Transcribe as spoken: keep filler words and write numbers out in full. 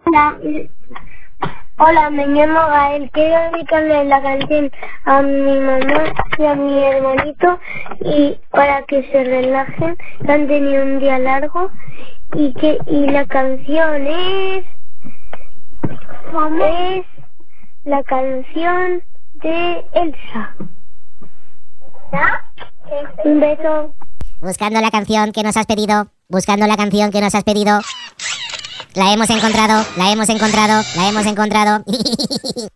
Hola, hola, me llamo Gael. Quiero dedicarle la canción a mi mamá y a mi hermanito y para que se relajen, que han tenido un día largo y que y la canción es es la canción de Elsa. Un beso. Buscando la canción que nos has pedido, buscando la canción que nos has pedido. La hemos encontrado, la hemos encontrado, la hemos encontrado.